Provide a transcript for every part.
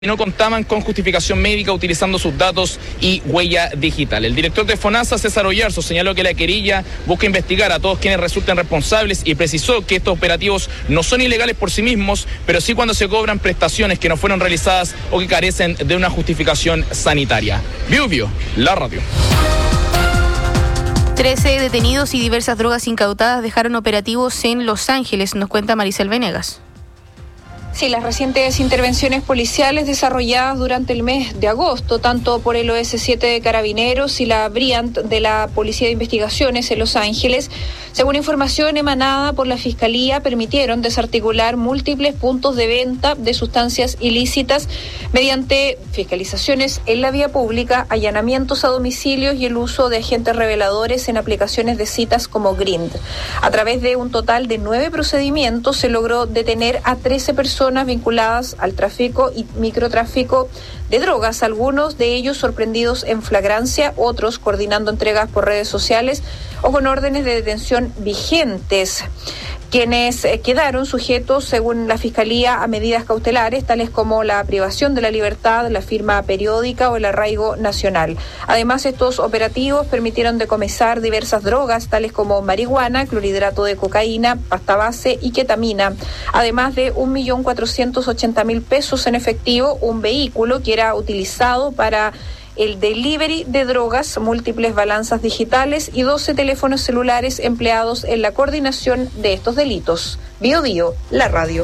no contaban con justificación médica utilizando sus datos y huella digital. El director de FONASA, César Oyarzo, señaló que la querella busca investigar a todos quienes resulten responsables y precisó que estos operativos no son ilegales por sí mismos, pero sí cuando se cobran prestaciones que no fueron realizadas o que carecen de una justificación sanitaria. Biobio, la radio. 13 detenidos y diversas drogas incautadas dejaron operativos en Los Ángeles, nos cuenta Maricel Venegas. Sí, las recientes intervenciones policiales desarrolladas durante el mes de agosto, tanto por el OS-7 de Carabineros y la Bryant de la Policía de Investigaciones en Los Ángeles, según información emanada por la Fiscalía, permitieron desarticular múltiples puntos de venta de sustancias ilícitas mediante fiscalizaciones en la vía pública, allanamientos a domicilios y el uso de agentes reveladores en aplicaciones de citas como Grindr. A través de un total de 9 procedimientos se logró detener a 13 personas vinculadas al tráfico y microtráfico de drogas, algunos de ellos sorprendidos en flagrancia, otros coordinando entregas por redes sociales o con órdenes de detención vigentes, quienes quedaron sujetos, según la Fiscalía, a medidas cautelares, tales como la privación de la libertad, la firma periódica o el arraigo nacional. Además, estos operativos permitieron decomisar diversas drogas, tales como marihuana, clorhidrato de cocaína, pasta base y ketamina, además de 1.480.000 pesos en efectivo, un vehículo que era utilizado para el delivery de drogas, múltiples balanzas digitales y 12 teléfonos celulares empleados en la coordinación de estos delitos. Biobío, la radio.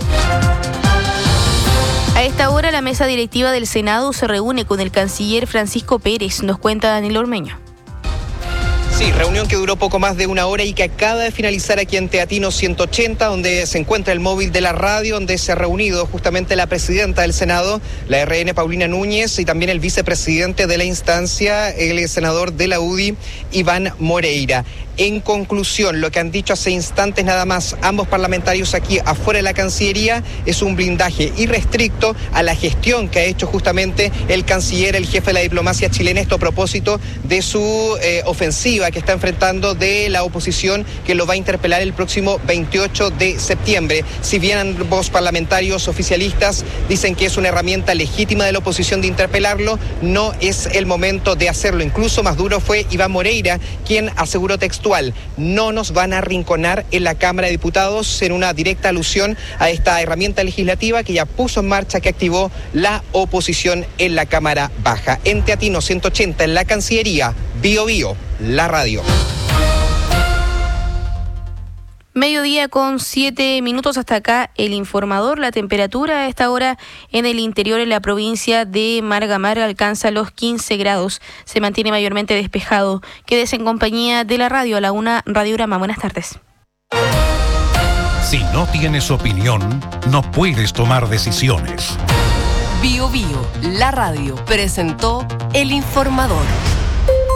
A esta hora la mesa directiva del Senado se reúne con el canciller Francisco Pérez, nos cuenta Daniel Ormeño. Sí, reunión que duró poco más de una hora y que acaba de finalizar aquí en Teatino 180, donde se encuentra el móvil de la radio, donde se ha reunido justamente la presidenta del Senado, la RN Paulina Núñez, y también el vicepresidente de la instancia, el senador de la UDI, Iván Moreira. En conclusión, lo que han dicho hace instantes nada más ambos parlamentarios aquí afuera de la Cancillería es un blindaje irrestricto a la gestión que ha hecho justamente el canciller, el jefe de la diplomacia chilena, esto a propósito de su ofensiva que está enfrentando de la oposición, que lo va a interpelar el próximo 28 de septiembre. Si bien ambos parlamentarios oficialistas dicen que es una herramienta legítima de la oposición de interpelarlo, no es el momento de hacerlo. Incluso más duro fue Iván Moreira, quien aseguró textual: no nos van a arrinconar en la Cámara de Diputados, en una directa alusión a esta herramienta legislativa que ya puso en marcha, que activó la oposición en la Cámara Baja. En Teatino 180, en la Cancillería, Biobío, la radio. Mediodía con 7 minutos, hasta acá el informador. La temperatura a esta hora en el interior de la provincia de Margamar alcanza los 15 grados. Se mantiene mayormente despejado. Quédese en compañía de la radio, a la una Radiograma. Buenas tardes. Si no tienes opinión, no puedes tomar decisiones. Biobío, la radio, presentó El Informador.